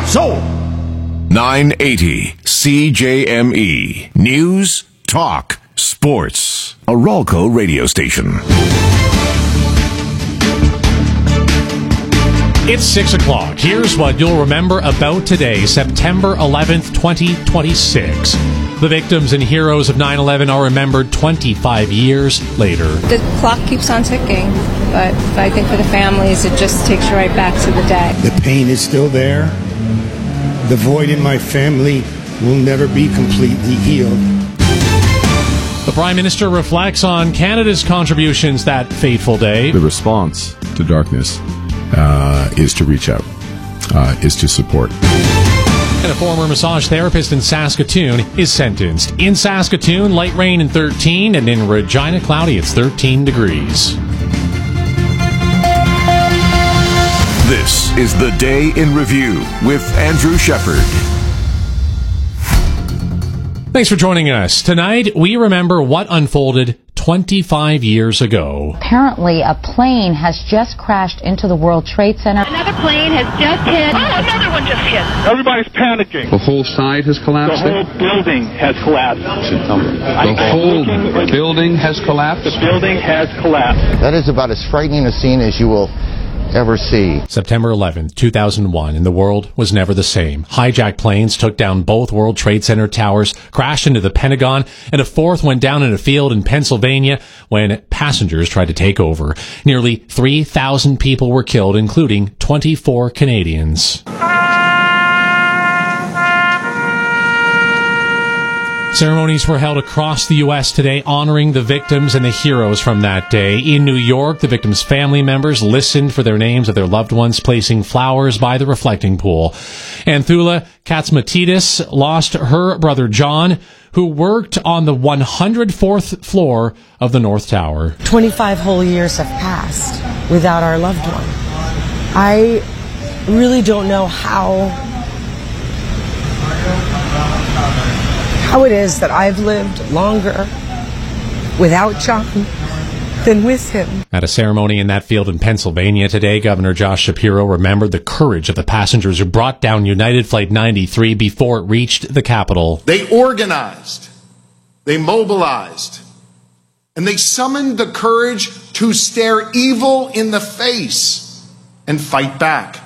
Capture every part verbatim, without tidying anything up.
Sold. nine eighty C J M E. News, talk, sports. A Ralco radio station. It's six o'clock. Here's what you'll remember about today, September eleventh, twenty twenty-six. The victims and heroes of nine eleven are remembered twenty-five years later. The clock keeps on ticking, but I think for the families, it just takes you right back to the day. The pain is still there. The void in my family will never be completely healed. The Prime Minister reflects on Canada's contributions that fateful day. The response to darkness uh, is to reach out, uh, is to support. And a former massage therapist in Saskatoon is sentenced. In Saskatoon, light rain and thirteen, and in Regina, cloudy, it's thirteen degrees. This is the Day in Review with Andrew Shepard. Thanks for joining us. Tonight, we remember what unfolded twenty-five years ago. Apparently, a plane has just crashed into the World Trade Center. Another plane has just hit. Oh, another one just hit. Everybody's panicking. The whole side has collapsed? The whole building has collapsed. The whole building has collapsed? The building has collapsed. That is about as frightening a scene as you will ever see. September eleventh, two thousand one, and the world was never the same. Hijacked planes took down both World Trade Center towers, crashed into the Pentagon, and a fourth went down in a field in Pennsylvania when passengers tried to take over. Nearly three thousand people were killed, including twenty-four Canadians. Ceremonies were held across the U S today, honoring the victims and the heroes from that day. In New York, the victims' family members listened for their names of their loved ones, placing flowers by the reflecting pool. And Thula Katsmatidis lost her brother John, who worked on the one hundred fourth floor of the North Tower. twenty-five whole years have passed without our loved one. I really don't know how... how it is that I've lived longer without John than with him. At a ceremony in that field in Pennsylvania today, Governor Josh Shapiro remembered the courage of the passengers who brought down United Flight ninety-three before it reached the Capitol. They organized, they mobilized, and they summoned the courage to stare evil in the face and fight back.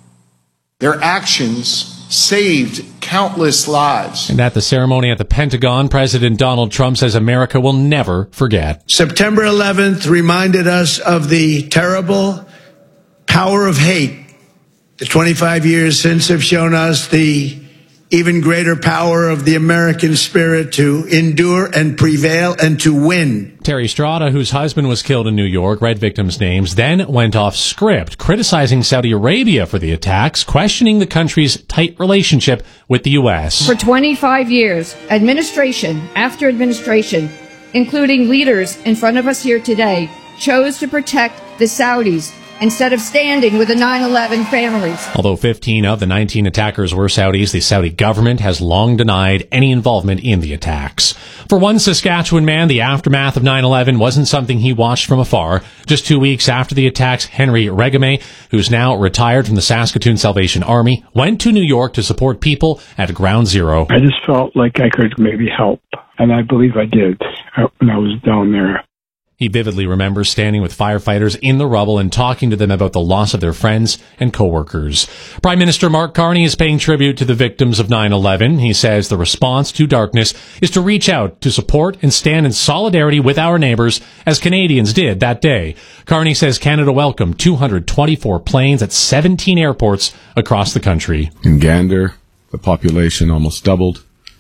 Their actions saved countless lives. And at the ceremony at the Pentagon, President Donald Trump says America will never forget. September eleventh reminded us of the terrible power of hate. The twenty-five years since have shown us the even greater power of the American spirit to endure and prevail and to win. Terry Strada, whose husband was killed in New York, read victims' names, then went off script, criticizing Saudi Arabia for the attacks, questioning the country's tight relationship with the U S. For twenty-five years, administration after administration, including leaders in front of us here today, chose to protect the Saudis instead of standing with the nine eleven families. Although fifteen of the nineteen attackers were Saudis, the Saudi government has long denied any involvement in the attacks. For one Saskatchewan man, the aftermath of nine eleven wasn't something he watched from afar. Just two weeks after the attacks, Henry Regame, who's now retired from the Saskatoon Salvation Army, went to New York to support people at Ground Zero. I just felt like I could maybe help, and I believe I did when I was down there. He vividly remembers standing with firefighters in the rubble and talking to them about the loss of their friends and coworkers. Prime Minister Mark Carney is paying tribute to the victims of nine eleven. He says the response to darkness is to reach out to support and stand in solidarity with our neighbors, as Canadians did that day. Carney says Canada welcomed two hundred twenty-four planes at seventeen airports across the country. In Gander, the population almost doubled,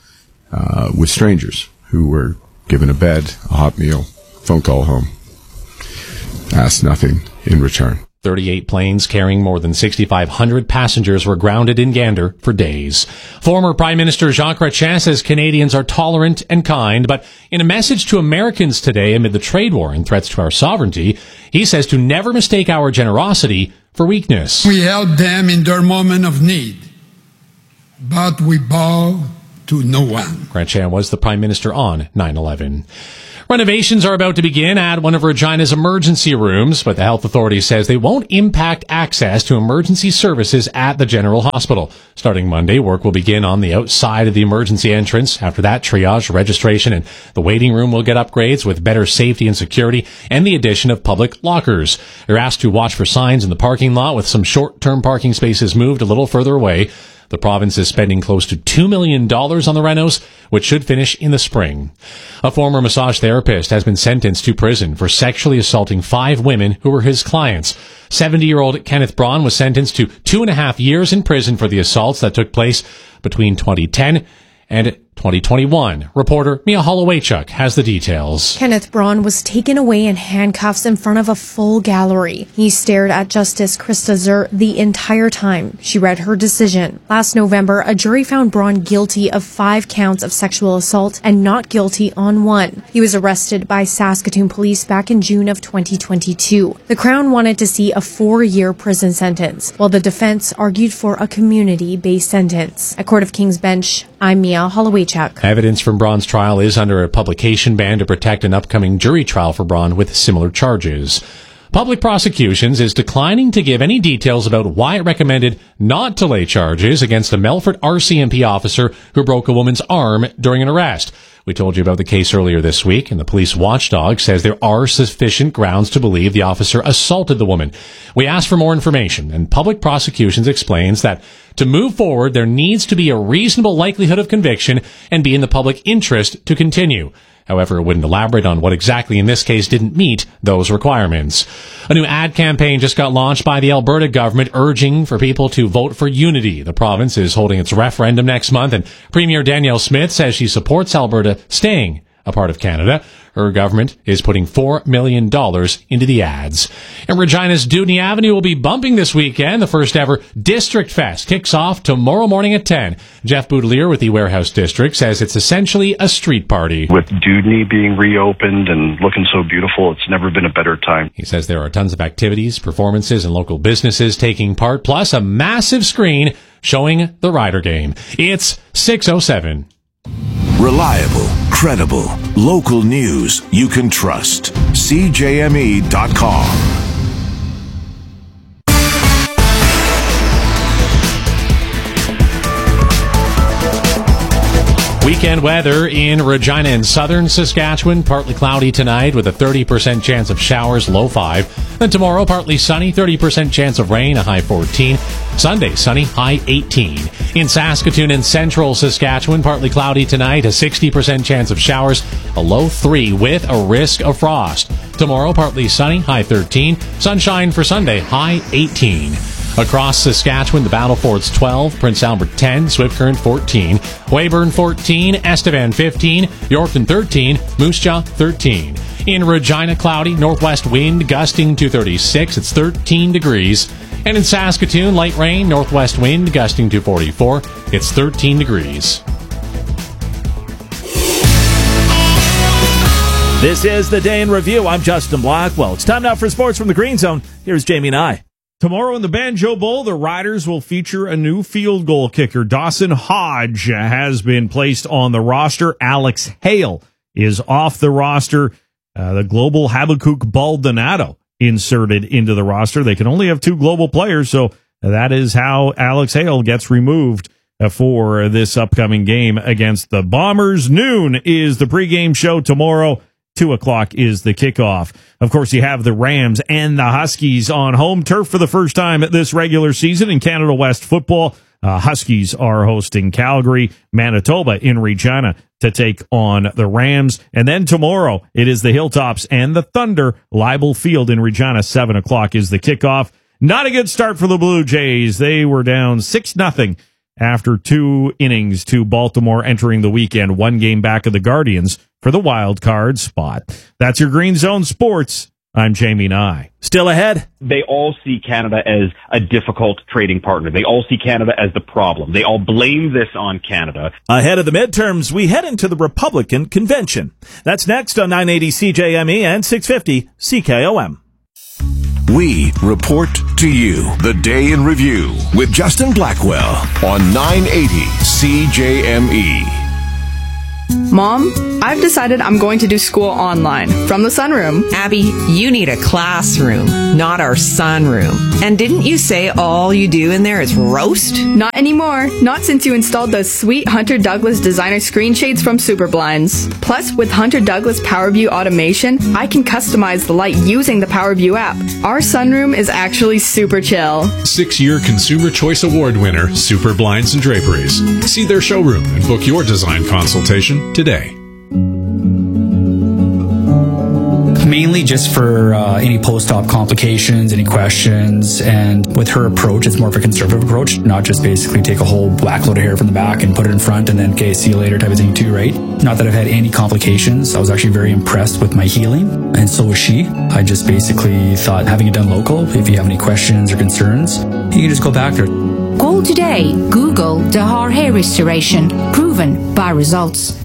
uh, with strangers who were given a bed, a hot meal, phone call home. Asked nothing in return. thirty-eight planes carrying more than six thousand five hundred passengers were grounded in Gander for days. Former Prime Minister Jean Chrétien says Canadians are tolerant and kind, but in a message to Americans today amid the trade war and threats to our sovereignty, he says to never mistake our generosity for weakness. We help them in their moment of need, but we bow to no one. Chrétien was the Prime Minister on nine eleven. Renovations are about to begin at one of Regina's emergency rooms, but the health authority says they won't impact access to emergency services at the General Hospital. Starting Monday, work will begin on the outside of the emergency entrance. After that, triage, registration, and the waiting room will get upgrades with better safety and security and the addition of public lockers. You're asked to watch for signs in the parking lot with some short-term parking spaces moved a little further away. The province is spending close to two million dollars on the renos, which should finish in the spring. A former massage therapist has been sentenced to prison for sexually assaulting five women who were his clients. seventy-year-old Kenneth Braun was sentenced to two and a half years in prison for the assaults that took place between twenty ten and twenty twenty-one. Reporter Mia Holowaychuk has the details. Kenneth Braun was taken away in handcuffs in front of a full gallery. He stared at Justice Krista Zur the entire time she read her decision. Last November, a jury found Braun guilty of five counts of sexual assault and not guilty on one. He was arrested by Saskatoon police back in June of twenty twenty-two. The Crown wanted to see a four-year prison sentence, while the defense argued for a community-based sentence. At Court of King's Bench, I'm Mia Holowaychuk. Evidence from Braun's trial is under a publication ban to protect an upcoming jury trial for Braun with similar charges. Public Prosecutions is declining to give any details about why it recommended not to lay charges against a Melfort R C M P officer who broke a woman's arm during an arrest. We told you about the case earlier this week, and the police watchdog says there are sufficient grounds to believe the officer assaulted the woman. We asked for more information, and Public Prosecutions explains that to move forward, there needs to be a reasonable likelihood of conviction and be in the public interest to continue. However, it wouldn't elaborate on what exactly in this case didn't meet those requirements. A new ad campaign just got launched by the Alberta government urging for people to vote for unity. The province is holding its referendum next month, and Premier Danielle Smith says she supports Alberta staying a part of Canada. Her government is putting four million dollars into the ads. And Regina's Dewdney Avenue will be bumping this weekend. The first ever District Fest kicks off tomorrow morning at ten. Jeff Boudelier with the Warehouse District says it's essentially a street party. With Dewdney being reopened and looking so beautiful, it's never been a better time. He says there are tons of activities, performances, and local businesses taking part, plus a massive screen showing the Rider game. It's six oh seven. Reliable, credible, local news you can trust. C J M E dot com. Weekend weather in Regina and southern Saskatchewan. Partly cloudy tonight with a thirty percent chance of showers, low five. Then tomorrow, partly sunny, thirty percent chance of rain, a high fourteen. Sunday, sunny, high eighteen. In Saskatoon and central Saskatchewan, partly cloudy tonight, a sixty percent chance of showers, a low three with a risk of frost. Tomorrow, partly sunny, high thirteen. Sunshine for Sunday, high eighteen. Across Saskatchewan, the Battlefords twelve, Prince Albert ten, Swift Current fourteen, Weyburn fourteen, Estevan fifteen, Yorkton thirteen, Moose Jaw thirteen. In Regina, cloudy, northwest wind gusting to thirty-six, it's thirteen degrees. And in Saskatoon, light rain, northwest wind gusting to forty-four, it's thirteen degrees. This is the Day in Review. I'm Justin Blackwell. It's time now for sports from the Green Zone. Here's Jamie Nye. Tomorrow in the Banjo Bowl, the Riders will feature a new field goal kicker. Dawson Hodge has been placed on the roster. Alex Hale is off the roster. Uh, the global Habakkuk Baldonado inserted into the roster. They can only have two global players, so that is how Alex Hale gets removed for this upcoming game against the Bombers. Noon is the pregame show tomorrow. Two o'clock is the kickoff. Of course, you have the Rams and the Huskies on home turf for the first time this regular season in Canada West football. Uh, Huskies are hosting Calgary, Manitoba in Regina to take on the Rams. And then tomorrow, it is the Hilltops and the Thunder. Leibel Field in Regina, seven o'clock is the kickoff. Not a good start for the Blue Jays. They were down six nothing after two innings to Baltimore entering the weekend, one game back of the Guardians for the wild card spot. That's your Green Zone Sports. I'm Jamie Nye. Still ahead. They all see Canada as a difficult trading partner. They all see Canada as the problem. They all blame this on Canada. Ahead of the midterms, we head into the Republican convention. That's next on nine eighty C J M E and six fifty C K O M. We report to you the Day in Review with Justin Blackwell on nine eighty C J M E. Mom, I've decided I'm going to do school online from the sunroom. Abby, you need a classroom, not our sunroom. And didn't you say all you do in there is roast? Not anymore. Not since you installed those sweet Hunter Douglas designer screen shades from Superblinds. Plus, with Hunter Douglas PowerView automation, I can customize the light using the PowerView app. Our sunroom is actually super chill. Six-year Consumer Choice Award winner, Super Blinds and Draperies. See their showroom and book your design consultation today. Mainly just for uh, any post-op complications, any questions, and with her approach, it's more of a conservative approach, not just basically take a whole whack load of hair from the back and put it in front and then, okay, see you later type of thing too, right? Not that I've had any complications. I was actually very impressed with my healing, and so was she. I just basically thought having it done local, if you have any questions or concerns, you can just go back there. Call today. Google Dahar Hair Restoration. Proven by results.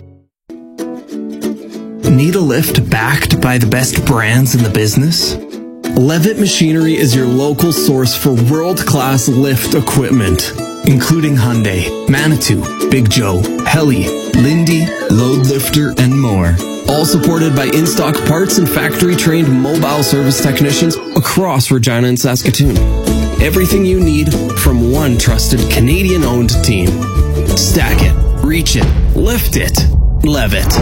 Need a lift backed by the best brands in the business? Levitt Machinery is your local source for world-class lift equipment, including Hyundai, Manitou, Big Joe, Heli, Lindy, Load Lifter, and more. All supported by in-stock parts and factory-trained mobile service technicians across Regina and Saskatoon. Everything you need from one trusted Canadian-owned team. Stack it, reach it, lift it, Levitt.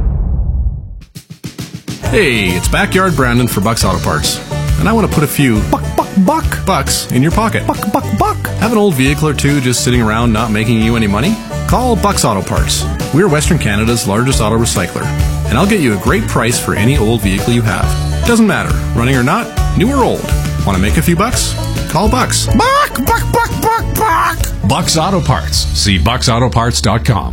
Hey, it's Backyard Brandon for Bucks Auto Parts, and I want to put a few buck, buck, buck bucks in your pocket. Buck, buck, buck. Have an old vehicle or two just sitting around not making you any money? Call Bucks Auto Parts. We're Western Canada's largest auto recycler, and I'll get you a great price for any old vehicle you have. Doesn't matter, running or not, new or old. Want to make a few bucks? Call Bucks. Buck, buck, buck, buck, buck. Bucks Auto Parts. See bucks auto parts dot com.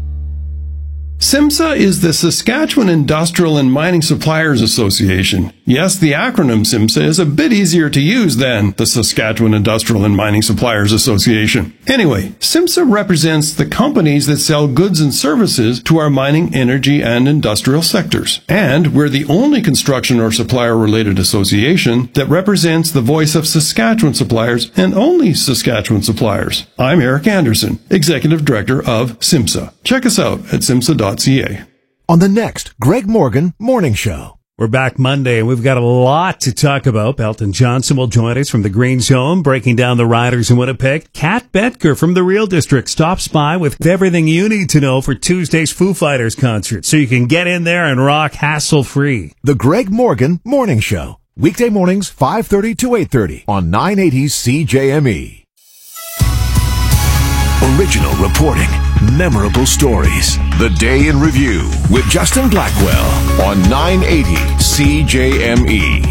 SIMSA is the Saskatchewan Industrial and Mining Suppliers Association. Yes, the acronym SIMSA is a bit easier to use than the Saskatchewan Industrial and Mining Suppliers Association. Anyway, SIMSA represents the companies that sell goods and services to our mining, energy, and industrial sectors. And we're the only construction or supplier-related association that represents the voice of Saskatchewan suppliers and only Saskatchewan suppliers. I'm Eric Anderson, Executive Director of SIMSA. Check us out at simsa dot c a. On the next Greg Morgan Morning Show. We're back Monday, and we've got a lot to talk about. Belton Johnson will join us from the Green Zone, breaking down the Riders in Winnipeg. Kat Betker from the Real District stops by with everything you need to know for Tuesday's Foo Fighters concert, so you can get in there and rock hassle-free. The Greg Morgan Morning Show. Weekday mornings, five thirty to eight thirty on nine eighty C J M E. Original reporting, memorable stories. The Day in Review with Justin Blackwell on nine eighty C J M E.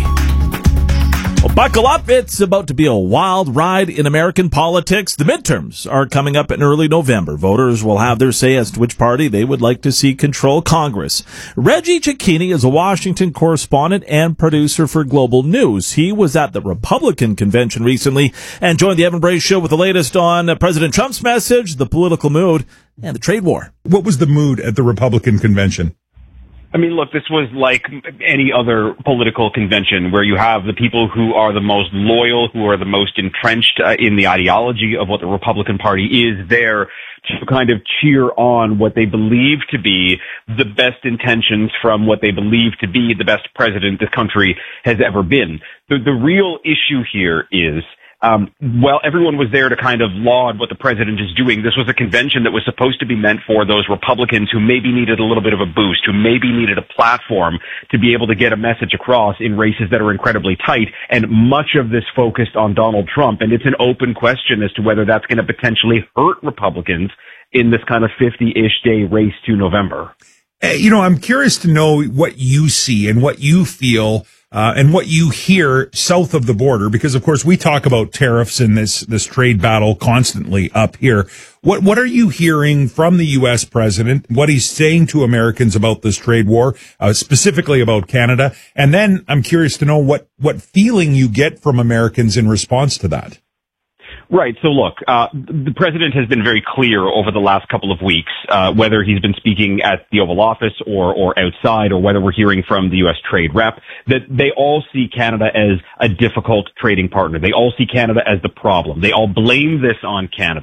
Well, buckle up. It's about to be a wild ride in American politics. The midterms are coming up in early November. Voters will have their say as to which party they would like to see control Congress. Reggie Cecchini is a Washington correspondent and producer for Global News. He was at the Republican convention recently and joined the Evan Bray Show with the latest on President Trump's message, the political mood, and the trade war. What was the mood at the Republican convention? I mean, look, this was like any other political convention where you have the people who are the most loyal, who are the most entrenched uh, in the ideology of what the Republican Party is there to kind of cheer on what they believe to be the best intentions from what they believe to be the best president this country has ever been. The, the real issue here is Um, well, everyone was there to kind of laud what the president is doing. This was a convention that was supposed to be meant for those Republicans who maybe needed a little bit of a boost, who maybe needed a platform to be able to get a message across in races that are incredibly tight. And much of this focused on Donald Trump. And it's an open question as to whether that's going to potentially hurt Republicans in this kind of fifty-ish day race to November. Hey, you know, I'm curious to know what you see and what you feel Uh, and what you hear south of the border, because of course we talk about tariffs and this, this trade battle constantly up here. What, what are you hearing from the U S president, what he's saying to Americans about this trade war, uh, specifically about Canada? And then I'm curious to know what, what feeling you get from Americans in response to that. Right. So look, uh, the president has been very clear over the last couple of weeks, uh, whether he's been speaking at the Oval Office or, or outside, or whether we're hearing from the U S trade rep, that they all see Canada as a difficult trading partner. They all see Canada as the problem. They all blame this on Canada,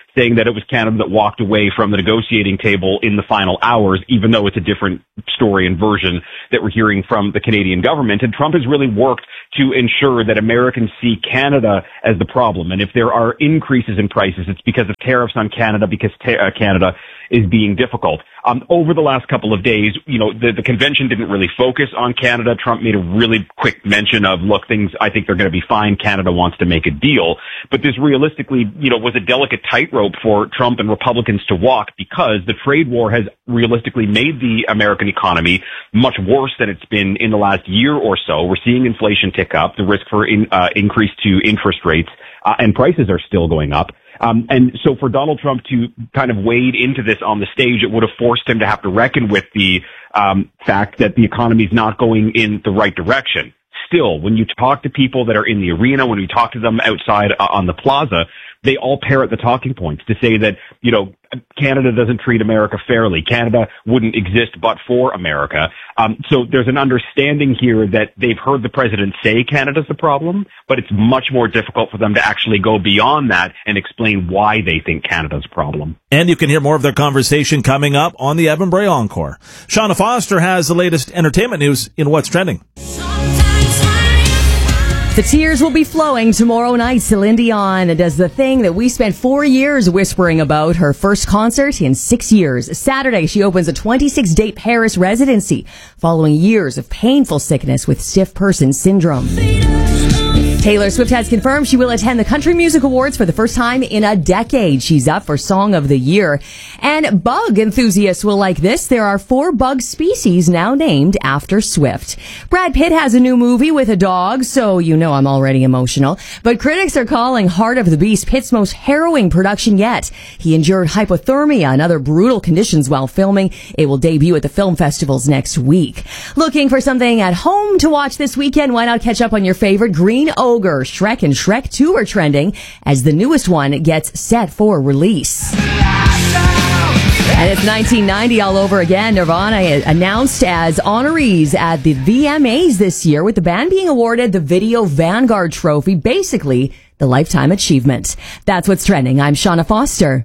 saying that it was Canada that walked away from the negotiating table in the final hours, even though it's a different story and version that we're hearing from the Canadian government. And Trump has really worked to ensure that Americans see Canada as the problem. And if there are increases in prices, it's because of tariffs on Canada, because ta- uh, Canada is being difficult. Um, over the last couple of days, you know, the, the convention didn't really focus on Canada. Trump made a really quick mention of, look, things, I think they're going to be fine. Canada wants to make a deal. But this realistically, you know, was a delicate tightrope for Trump and Republicans to walk, because the trade war has realistically made the American economy much worse than it's been in the last year or so. We're seeing inflation tick up, the risk for in, uh, increase to interest rates, uh, and prices are still going up. Um, and so for Donald Trump to kind of wade into this on the stage, it would have forced him to have to reckon with the um, fact that the economy is not going in the right direction. Still, when you talk to people that are in the arena, when you talk to them outside uh, on the plaza, they all parrot the talking points to say that, you know, Canada doesn't treat America fairly. Canada wouldn't exist but for America. Um, so there's an understanding here that they've heard the president say Canada's the problem, but it's much more difficult for them to actually go beyond that and explain why they think Canada's a problem. And you can hear more of their conversation coming up on the Evan Bray Encore. Shauna Foster has the latest entertainment news in What's Trending. The tears will be flowing tomorrow night. Celine Dion does the thing that we spent four years whispering about, her first concert in six years. Saturday, she opens a twenty-six day Paris residency following years of painful sickness with stiff person syndrome. Taylor Swift has confirmed she will attend the Country Music Awards for the first time in a decade. She's up for Song of the Year. And bug enthusiasts will like this. There are four bug species now named after Swift. Brad Pitt has a new movie with a dog, so you know I'm already emotional. But critics are calling Heart of the Beast Pitt's most harrowing production yet. He endured hypothermia and other brutal conditions while filming. It will debut at the film festivals next week. Looking for something at home to watch this weekend? Why not catch up on your favorite Green Ogre? Shrek and Shrek two are trending as the newest one gets set for release. And it's nineteen ninety all over again. Nirvana announced as honorees at the V M As this year, with the band being awarded the Video Vanguard Trophy, basically the Lifetime Achievement. That's what's trending. I'm Shauna Foster.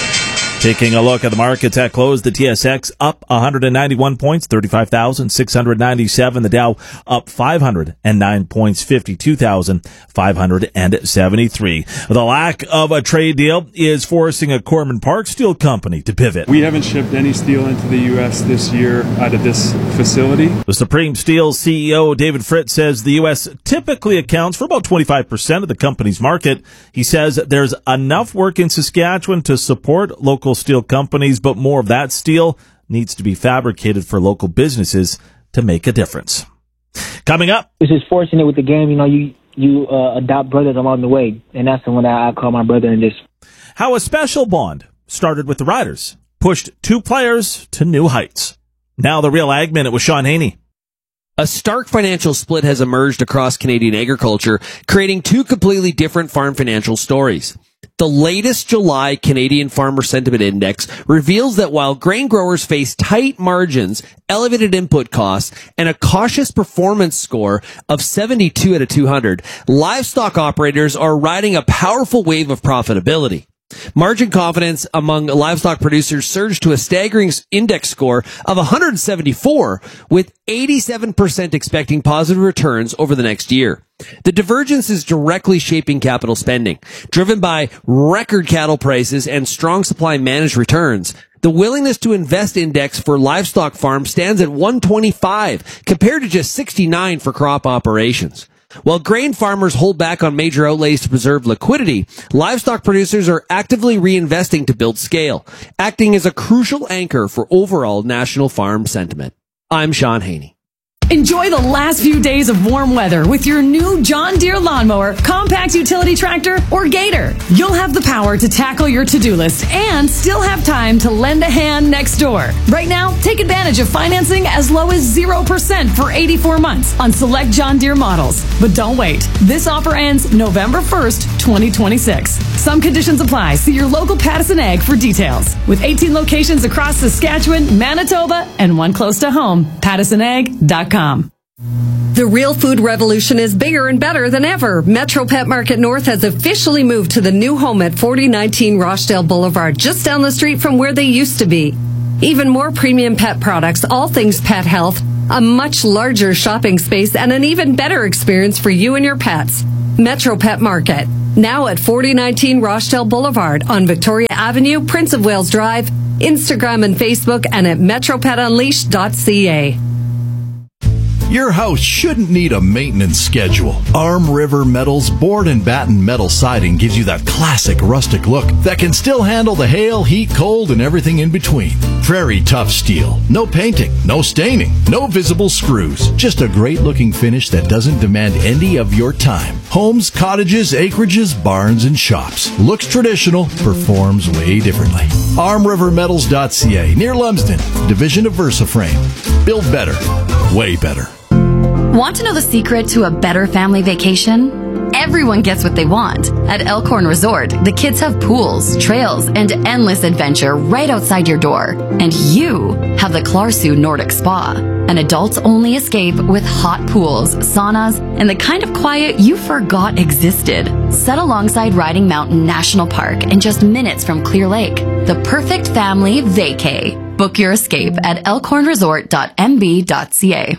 Taking a look at the markets at close, the T S X up one hundred ninety-one points, thirty-five thousand six hundred ninety-seven. The Dow up five hundred nine points, fifty-two thousand five hundred seventy-three. The lack of a trade deal is forcing a Corman Park Steel company to pivot. We haven't shipped any steel into the U S this year out of this facility. The Supreme Steel C E O, David Fritz, says the U S typically accounts for about twenty-five percent of the company's market. He says there's enough work in Saskatchewan to support local steel companies, but more of that steel needs to be fabricated for local businesses to make a difference. Coming up, it's just fortunate with the game, you know, you you uh, adopt brothers along the way, and that's the one that I call my brother in this. How a special bond started with the Riders pushed two players to new heights. Now the Real Ag Minute with Sean Haney. A stark financial split has emerged across Canadian agriculture, creating two completely different farm financial stories. The latest July Canadian Farmer Sentiment Index reveals that while grain growers face tight margins, elevated input costs, and a cautious performance score of seventy-two out of two hundred, livestock operators are riding a powerful wave of profitability. Margin confidence among livestock producers surged to a staggering index score of one hundred seventy-four, with eighty-seven percent expecting positive returns over the next year. The divergence is directly shaping capital spending. Driven by record cattle prices and strong supply managed returns, the willingness to invest index for livestock farms stands at one twenty-five, compared to just sixty-nine for crop operations. While grain farmers hold back on major outlays to preserve liquidity, livestock producers are actively reinvesting to build scale, acting as a crucial anchor for overall national farm sentiment. I'm Sean Haney. Enjoy the last few days of warm weather with your new John Deere lawnmower, compact utility tractor, or Gator. You'll have the power to tackle your to-do list and still have time to lend a hand next door. Right now, take advantage of financing as low as zero percent for eighty-four months on select John Deere models. But don't wait. This offer ends November first, twenty twenty-six. Some conditions apply. See your local Pattison Ag for details. With eighteen locations across Saskatchewan, Manitoba, and one close to home, pattison ag dot com. The The real food revolution is bigger and better than ever. Metro Pet Market North has officially moved to the new home at forty nineteen Rochdale Boulevard, just down the street from where they used to be. Even more premium pet products, all things pet health, a much larger shopping space, and an even better experience for you and your pets. Metro Pet Market, now at forty nineteen Rochdale Boulevard on Victoria Avenue, Prince of Wales Drive, Instagram and Facebook, and at metro pet unleashed dot c a. Your house shouldn't need a maintenance schedule. Arm River Metal's board and batten metal siding gives you that classic rustic look that can still handle the hail, heat, cold, and everything in between. Prairie tough steel. No painting, no staining, no visible screws. Just a great-looking finish that doesn't demand any of your time. Homes, cottages, acreages, barns, and shops. Looks traditional, performs way differently. arm river metals dot c a, near Lumsden, division of VersaFrame. Build better. Way better. Want to know the secret to a better family vacation? Everyone gets what they want. At Elkhorn Resort, the kids have pools, trails, and endless adventure right outside your door. And you have the Klarsu Nordic Spa, an adults-only escape with hot pools, saunas, and the kind of quiet you forgot existed. Set alongside Riding Mountain National Park and just minutes from Clear Lake. The perfect family vacay. Book your escape at elkhorn resort dot m b dot c a.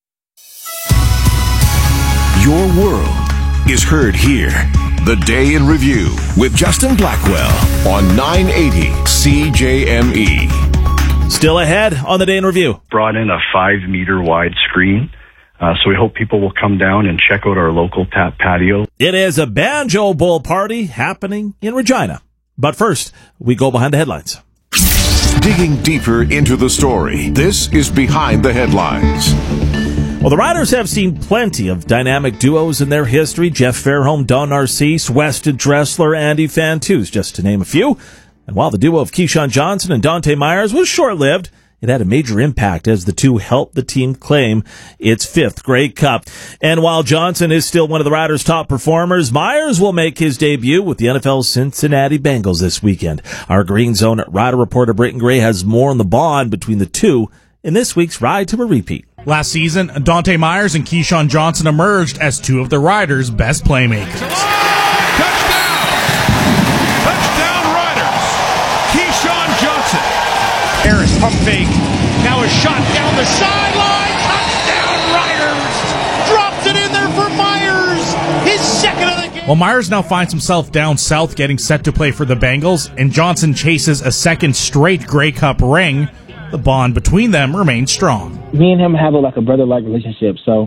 Your world is heard here. The Day in Review with Justin Blackwell on nine eighty C J M E. Still ahead on the Day in Review. Brought in a five meter wide screen. Uh, so we hope people will come down and check out our local tap patio. It is a Banjo Bowl party happening in Regina. But first, we go behind the headlines. Digging deeper into the story, this is Behind the Headlines. Well, the Riders have seen plenty of dynamic duos in their history. Jeff Fairholm, Don Narcisse, Weston Dressler, Andy Fantuz, just to name a few. And while the duo of Keyshawn Johnson and Dante Myers was short-lived, it had a major impact as the two helped the team claim its fifth Grey Cup. And while Johnson is still one of the Riders' top performers, Myers will make his debut with the N F L's Cincinnati Bengals this weekend. Our Green Zone Rider reporter Brayton Gray has more on the bond between the two in this week's Ride to a Repeat. Last season, Dante Myers and Keyshawn Johnson emerged as two of the Riders' best playmakers. Touchdown! Touchdown Riders! Keyshawn Johnson. Harris, pump fake. Now a shot down the sideline. Touchdown Riders! Drops it in there for Myers. His second of the game. Well, Myers now finds himself down south getting set to play for the Bengals, and Johnson chases a second straight Grey Cup ring. The bond between them remains strong. Me and him have a, like a brother-like relationship. So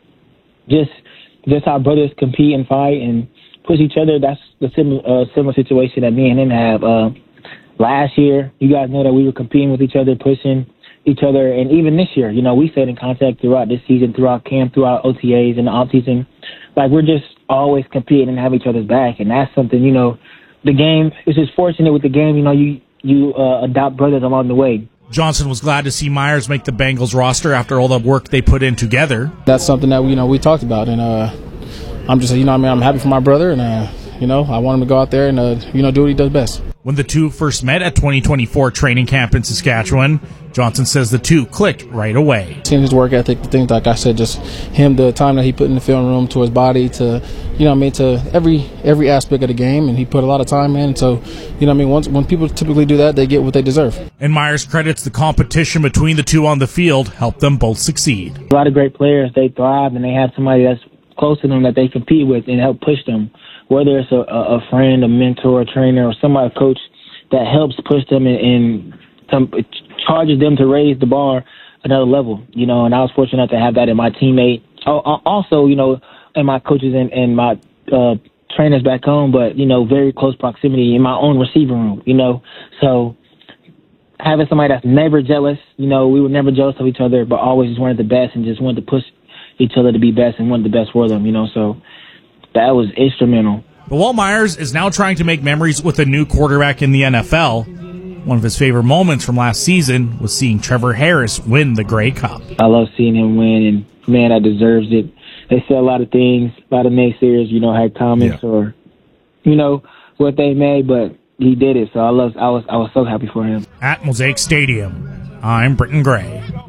just just how brothers compete and fight and push each other, that's the similar, uh, similar situation that me and him have. Uh, last year, you guys know that we were competing with each other, pushing each other. And even this year, you know, we stayed in contact throughout this season, throughout camp, throughout O T As and the offseason. Like, we're just always competing and have each other's back. And that's something, you know, the game, it's just fortunate with the game, you know, you, you uh, adopt brothers along the way. Johnson was glad to see Myers make the Bengals roster after all the work they put in together. That's something that, you know, we talked about, and uh, I'm just, you know, I mean, I'm happy for my brother, and uh, you know, I want him to go out there and uh, you know, do what he does best. When the two first met at twenty twenty-four training camp in Saskatchewan, Johnson says the two clicked right away. Seeing his work ethic, the things like I said, just him, the time that he put in the film room, to his body, to, you know what I mean, to every every aspect of the game, and he put a lot of time in. So, you know what I mean, once when people typically do that, they get what they deserve. And Myers credits the competition between the two on the field helped them both succeed. A lot of great players, they thrive, and they have somebody that's close to them that they compete with and help push them. Whether it's a, a friend, a mentor, a trainer, or somebody, a coach that helps push them and, and some, charges them to raise the bar another level, you know, and I was fortunate to have that in my teammate. Oh, also, you know, and my coaches and, and my uh, trainers back home, but, you know, very close proximity in my own receiver room, you know. So having somebody that's never jealous, you know, we were never jealous of each other, but always just wanted the best and just wanted to push each other to be best and wanted the best for them, you know, so that was instrumental. But while Myers is now trying to make memories with a new quarterback in the N F L, one of his favorite moments from last season was seeing Trevor Harris win the Grey Cup. I love seeing him win, and man, that deserves it. They said a lot of things, a lot of naysayers, you know, had comments yeah. or, you know, what they made, but he did it. So I love, I was, I was so happy for him. At Mosaic Stadium, I'm Britton Gray.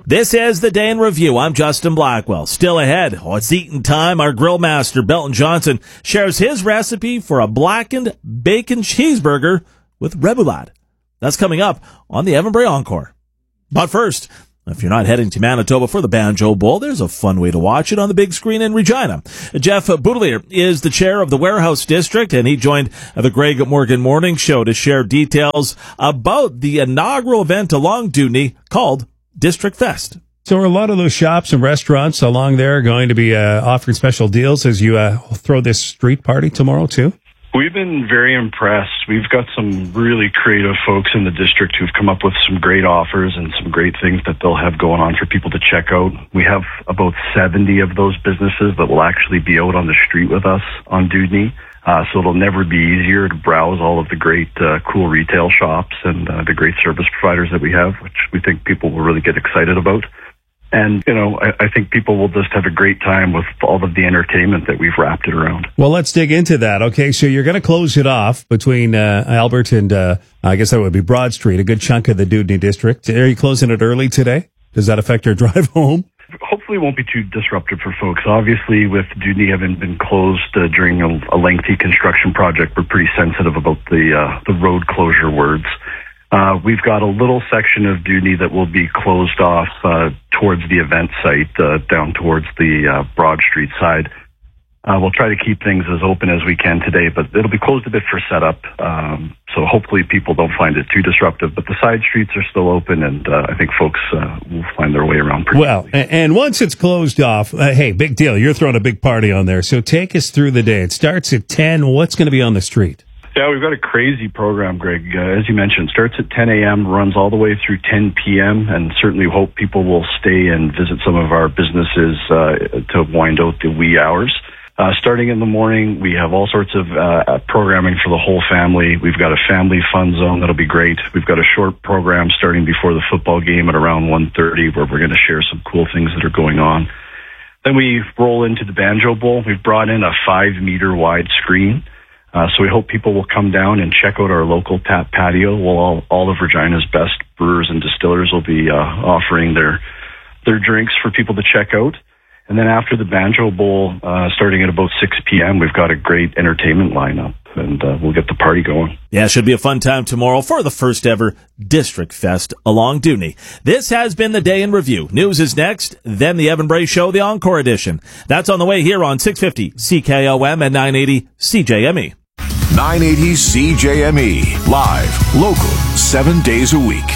This is the Day in Review. I'm Justin Blackwell. Still ahead, oh, it's eating time. Our grill master, Belton Johnson, shares his recipe for a blackened bacon cheeseburger with remoulade. That's coming up on the Evan Bray Encore. But first, if you're not heading to Manitoba for the Banjo Bowl, there's a fun way to watch it on the big screen in Regina. Jeff Boutelier is the chair of the Warehouse District, and he joined the Greg Morgan Morning Show to share details about the inaugural event along Dewdney called District Fest. So are a lot of those shops and restaurants along there going to be uh, offering special deals as you uh, throw this street party tomorrow too? We've been very impressed. We've got some really creative folks in the district who've come up with some great offers and some great things that they'll have going on for people to check out. We have about seventy of those businesses that will actually be out on the street with us on Dewdney. Uh, so it'll never be easier to browse all of the great, uh, cool retail shops and uh, the great service providers that we have, which we think people will really get excited about. And, you know, I, I think people will just have a great time with all of the entertainment that we've wrapped it around. Well, let's dig into that. Okay, so you're going to close it off between uh, Albert and, uh, I guess that would be Broad Street, a good chunk of the Dewdney district. Are you closing it early today? Does that affect your drive home? Hopefully it won't be too disruptive for folks. Obviously, with Dewdney having been closed uh, during a, a lengthy construction project, we're pretty sensitive about the uh, the road closure words. Uh, we've got a little section of Dewdney that will be closed off uh, towards the event site, uh, down towards the uh, Broad Street side. Uh, we'll try to keep things as open as we can today, but it'll be closed a bit for setup. Um, so hopefully people don't find it too disruptive. But the side streets are still open, and uh, I think folks uh, will find their way around pretty well. easily. And once it's closed off, uh, hey, big deal. You're throwing a big party on there. So take us through the day. It starts at ten. What's going to be on the street? Yeah, we've got a crazy program, Greg. Uh, as you mentioned, starts at ten a.m., runs all the way through ten p.m., and certainly hope people will stay and visit some of our businesses uh, to wind out the wee hours. Uh, starting in the morning, we have all sorts of uh, programming for the whole family. We've got a family fun zone that'll be great. We've got a short program starting before the football game at around one thirty where we're going to share some cool things that are going on. Then we roll into the Banjo Bowl. We've brought in a five-meter wide screen. Uh, so we hope people will come down and check out our local tap patio. Well, all, all of Regina's best brewers and distillers will be uh, offering their their drinks for people to check out. And then after the Banjo Bowl, uh, starting at about six p.m., we've got a great entertainment lineup, and uh, we'll get the party going. Yeah, it should be a fun time tomorrow for the first ever District Fest along Dewdney. This has been the Day in Review. News is next, then the Evan Bray Show, the Encore Edition. That's on the way here on six fifty C K O M and nine eighty C J M E. nine eighty C J M E. Live, local, seven days a week.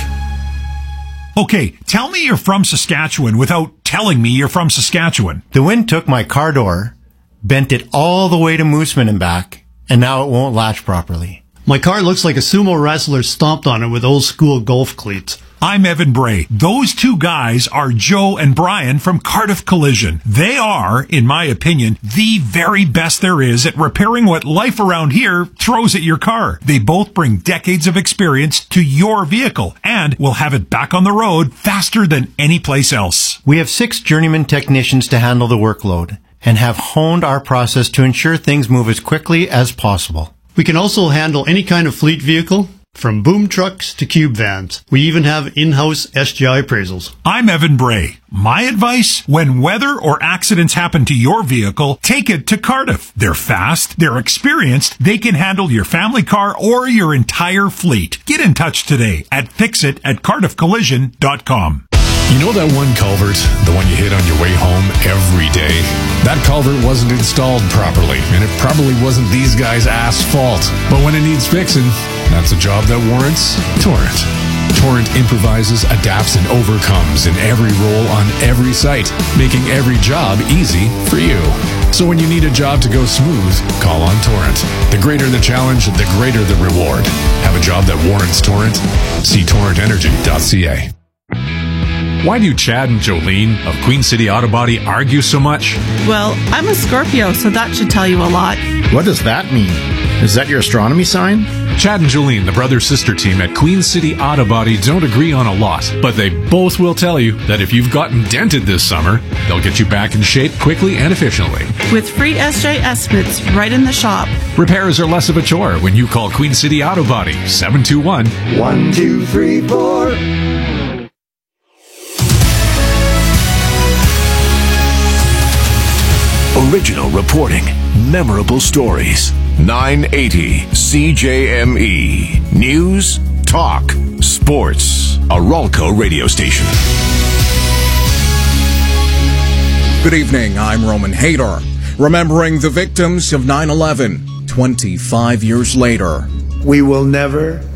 Okay, tell me you're from Saskatchewan without telling me you're from Saskatchewan. The wind took my car door, bent it all the way to Mooseman and back, and now it won't latch properly. My car looks like a sumo wrestler stomped on it with old school golf cleats. I'm Evan Bray. Those two guys are Joe and Brian from Cardiff Collision. They are, in my opinion, the very best there is at repairing what life around here throws at your car. They both bring decades of experience to your vehicle and will have it back on the road faster than any place else. We have six journeyman technicians to handle the workload and have honed our process to ensure things move as quickly as possible. We can also handle any kind of fleet vehicle, from boom trucks to cube vans. We even have in-house S G I appraisals. I'm Evan Bray. My advice, when weather or accidents happen to your vehicle, take it to Cardiff. They're fast, they're experienced, they can handle your family car or your entire fleet. Get in touch today at fixit at cardiff collision dot com. You know that one culvert, the one you hit on your way home every day? That culvert wasn't installed properly, and it probably wasn't these guys' ass fault. But when it needs fixing, that's a job that warrants Torrent. Torrent improvises, adapts, and overcomes in every role on every site, making every job easy for you. So when you need a job to go smooth, call on Torrent. The greater the challenge, the greater the reward. Have a job that warrants Torrent? See torrent energy dot c a. Why do Chad and Jolene of Queen City Auto Body argue so much? Well, I'm a Scorpio, so that should tell you a lot. What does that mean? Is that your astronomy sign? Chad and Jolene, the brother-sister team at Queen City Auto Body, don't agree on a lot, but they both will tell you that if you've gotten dented this summer, they'll get you back in shape quickly and efficiently. With free S J estimates right in the shop. Repairs are less of a chore when you call Queen City Auto Body, seven two one, one two three four. Original reporting, memorable stories. nine eighty C J M E. News, talk, sports. A Ralco radio station. Good evening, I'm Roman Hader. Remembering the victims of nine eleven, twenty-five years later. We will never